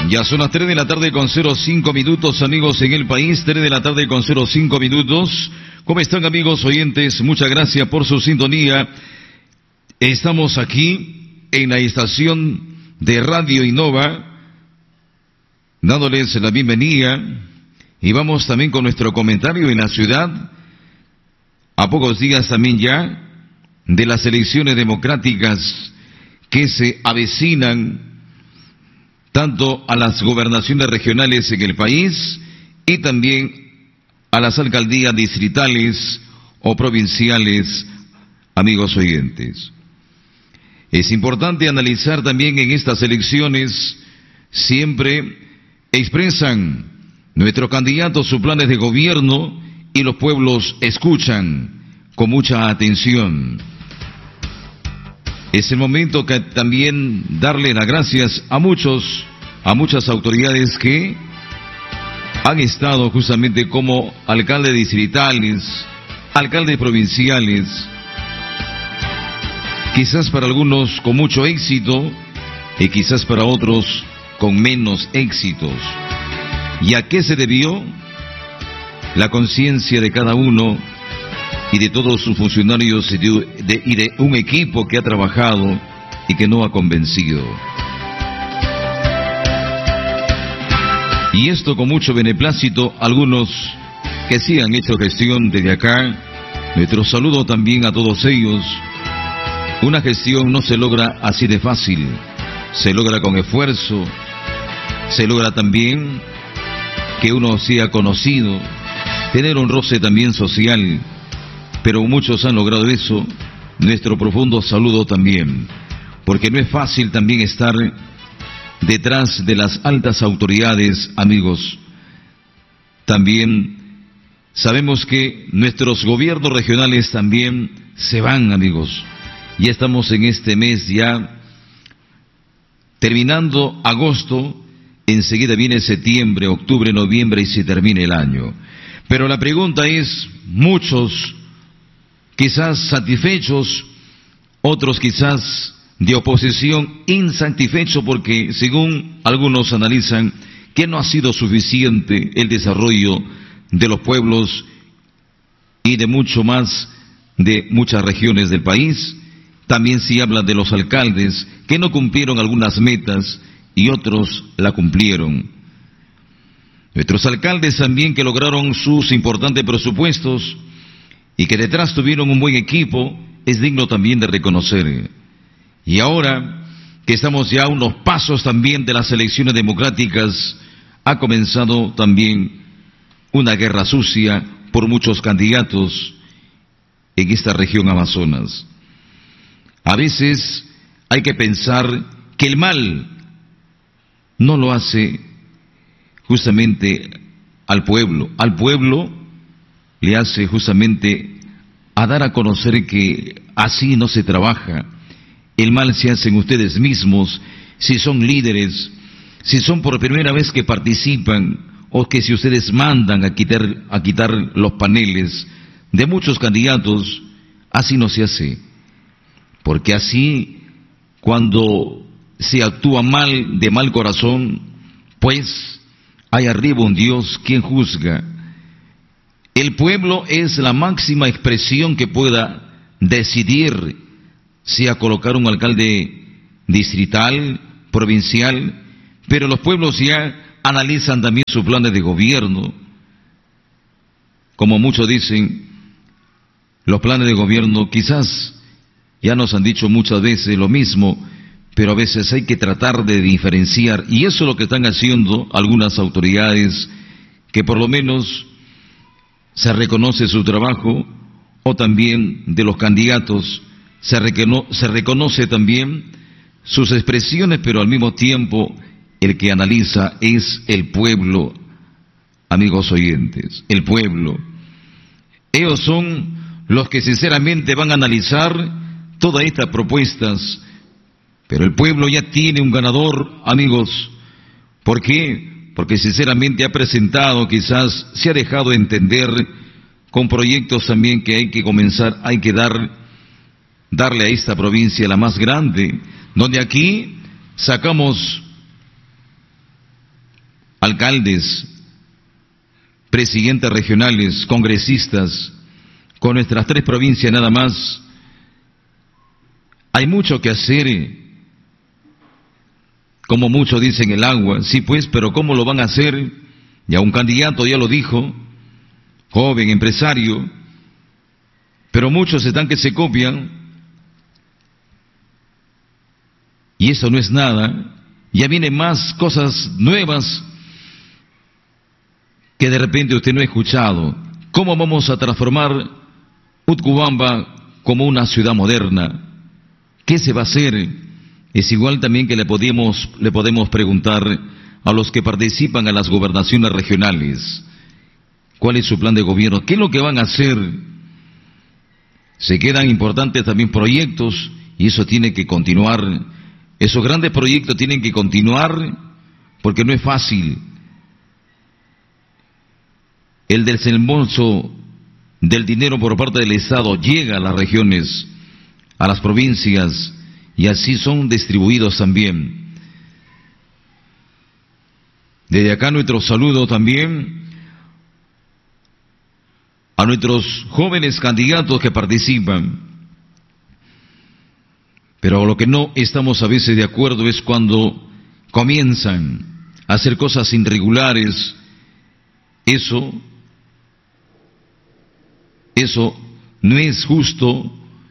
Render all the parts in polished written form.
Ya son las 3 de la tarde con 05 minutos, amigos en el país, 3 de la tarde con 05 minutos. ¿Cómo están, amigos oyentes? Muchas gracias por su sintonía. Estamos aquí en la estación de Radio Innova, dándoles la bienvenida, y vamos también con nuestro comentario en la ciudad, a pocos días también ya de las elecciones democráticas que se avecinan tanto a las gobernaciones regionales en el país y también a las alcaldías distritales o provinciales, amigos oyentes. Es importante analizar también en estas elecciones, siempre expresan nuestros candidatos sus planes de gobierno y los pueblos escuchan con mucha atención. Es el momento que también darle las gracias a muchas autoridades que han estado justamente como alcaldes distritales, alcaldes provinciales, quizás para algunos con mucho éxito y quizás para otros con menos éxitos. ¿Y a qué se debió? La conciencia de cada uno y de todos sus funcionarios y de un equipo que ha trabajado y que no ha convencido. Y esto con mucho beneplácito, algunos que sí han hecho gestión desde acá, nuestro saludo también a todos ellos. Una gestión no se logra así de fácil, se logra con esfuerzo, se logra también que uno sea conocido, tener un roce también social. Pero muchos han logrado eso, nuestro profundo saludo también, porque no es fácil también estar detrás de las altas autoridades, amigos. También sabemos que nuestros gobiernos regionales también se van, amigos. Ya estamos en este mes ya, terminando agosto, enseguida viene septiembre, octubre, noviembre y se termina el año. Pero la pregunta es, muchos quizás satisfechos, otros quizás de oposición insatisfechos porque según algunos analizan que no ha sido suficiente el desarrollo de los pueblos y de mucho más de muchas regiones del país. También se habla de los alcaldes que no cumplieron algunas metas y otros la cumplieron. Nuestros alcaldes también que lograron sus importantes presupuestos y que detrás tuvieron un buen equipo, es digno también de reconocer. Y ahora que estamos ya a unos pasos también de las elecciones democráticas, ha comenzado también una guerra sucia por muchos candidatos en esta región Amazonas. A veces hay que pensar que el mal no lo hace justamente al pueblo le hace justamente a dar a conocer que así no se trabaja. El mal se hace en ustedes mismos, si son líderes, si son por primera vez que participan, o que si ustedes mandan a quitar los paneles de muchos candidatos, así no se hace. Porque así, cuando se actúa mal, de mal corazón, pues hay arriba un Dios quien juzga. El pueblo es la máxima expresión que pueda decidir si a colocar un alcalde distrital, provincial, pero los pueblos ya analizan también sus planes de gobierno. Como muchos dicen, los planes de gobierno quizás ya nos han dicho muchas veces lo mismo, pero a veces hay que tratar de diferenciar, y eso es lo que están haciendo algunas autoridades, que por lo menos se reconoce su trabajo, o también de los candidatos, se reconoce también sus expresiones, pero al mismo tiempo el que analiza es el pueblo, amigos oyentes, el pueblo. Ellos son los que sinceramente van a analizar todas estas propuestas, pero el pueblo ya tiene un ganador, amigos. ¿Por qué? Porque sinceramente ha presentado, quizás se ha dejado entender con proyectos también que hay que comenzar, hay que darle a esta provincia la más grande, donde aquí sacamos alcaldes, presidentes regionales, congresistas, con nuestras 3 provincias nada más. Hay mucho que hacer, como muchos dicen el agua, sí pues, pero ¿cómo lo van a hacer? Ya un candidato ya lo dijo, joven, empresario, pero muchos están que se copian, y eso no es nada. Ya vienen más cosas nuevas que de repente usted no ha escuchado. ¿Cómo vamos a transformar Utcubamba como una ciudad moderna? ¿Qué se va a hacer? Es igual también que le podemos preguntar a los que participan en las gobernaciones regionales. ¿Cuál es su plan de gobierno? ¿Qué es lo que van a hacer? Se quedan importantes también proyectos y eso tiene que continuar. Esos grandes proyectos tienen que continuar porque no es fácil. El desembolso del dinero por parte del Estado llega a las regiones, a las provincias, y así son distribuidos también. Desde acá nuestro saludo también a nuestros jóvenes candidatos que participan. Pero lo que no estamos a veces de acuerdo es cuando comienzan a hacer cosas irregulares. Eso no es justo.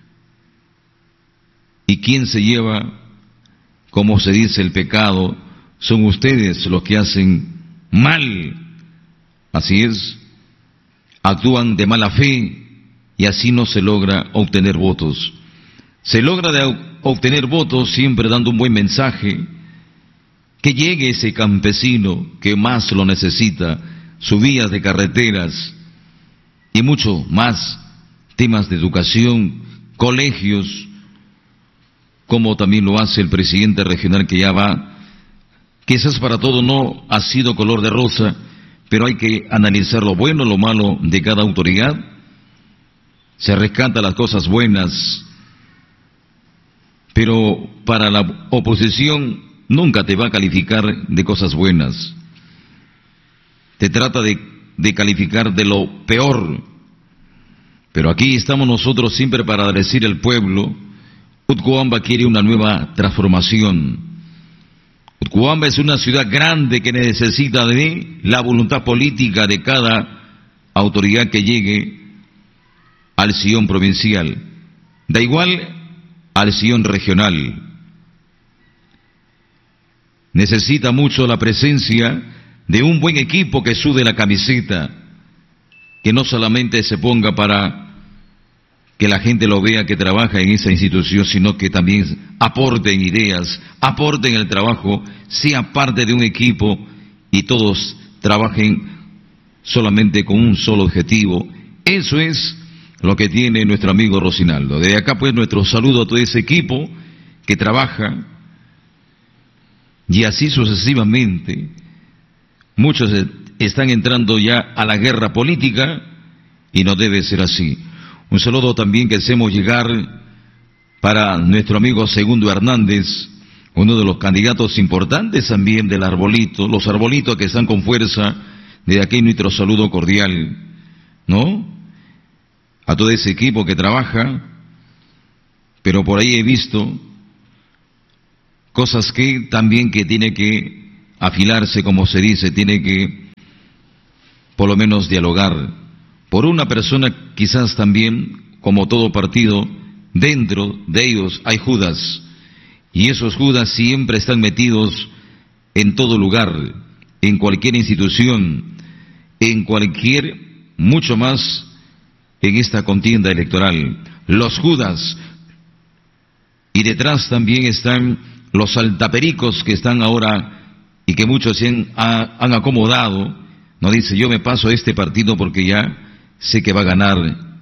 ¿Y quién se lleva, como se dice, el pecado? Son ustedes los que hacen mal. Así es. Actúan de mala fe y así no se logra obtener votos. Se logra obtener votos siempre dando un buen mensaje, que llegue ese campesino que más lo necesita, sus vías de carreteras y mucho más, temas de educación, colegios, como también lo hace el presidente regional que ya va. Quizás para todo no ha sido color de rosa, pero hay que analizar lo bueno, lo malo de cada autoridad. Se rescata las cosas buenas, pero para la oposición nunca te va a calificar de cosas buenas. Te trata de calificar de lo peor. Pero aquí estamos nosotros siempre para decir al pueblo, Utcubamba quiere una nueva transformación. Utcubamba es una ciudad grande que necesita de la voluntad política de cada autoridad que llegue al sillón provincial. Da igual al sillón regional. Necesita mucho la presencia de un buen equipo que sude la camiseta, que no solamente se ponga para que la gente lo vea que trabaja en esa institución, sino que también aporten ideas, aporten el trabajo, sea parte de un equipo y todos trabajen solamente con un solo objetivo. Eso es lo que tiene nuestro amigo Rocinaldo. Desde acá pues nuestro saludo a todo ese equipo que trabaja, y así sucesivamente. Muchos están entrando ya a la guerra política y no debe ser así. Un saludo también que hacemos llegar para nuestro amigo Segundo Hernández, uno de los candidatos importantes también del arbolito, los arbolitos que están con fuerza. Desde aquí nuestro saludo cordial, ¿no? A todo ese equipo que trabaja, pero por ahí he visto cosas que también que tiene que afilarse, como se dice, tiene que por lo menos dialogar. Por una persona quizás también, como todo partido, dentro de ellos hay Judas, y esos Judas siempre están metidos en todo lugar, en cualquier institución, en cualquier, mucho más en esta contienda electoral. Los Judas, y detrás también están los saltapericos que están ahora y que muchos se han acomodado. No dice, yo me paso a este partido porque ya sé que va a ganar.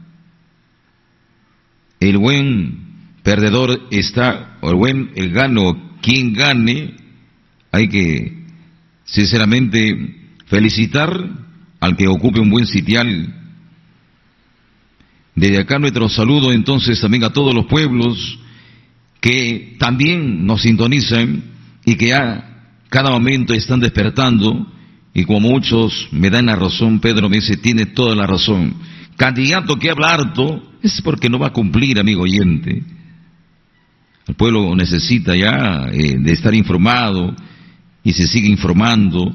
El buen perdedor está, o el gano, quien gane, hay que sinceramente felicitar al que ocupe un buen sitial. Desde acá nuestro saludo entonces también a todos los pueblos que también nos sintonizan y que a cada momento están despertando Y como muchos me dan la razón, Pedro me dice, tiene toda la razón. Candidato que habla harto es porque no va a cumplir, amigo oyente. El pueblo necesita ya de estar informado y se sigue informando.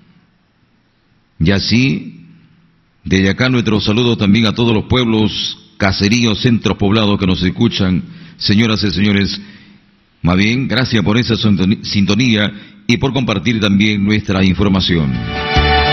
Y así, desde acá nuestro saludo también a todos los pueblos, caseríos, centros poblados que nos escuchan, señoras y señores. Más bien, gracias por esa sintonía y por compartir también nuestra información.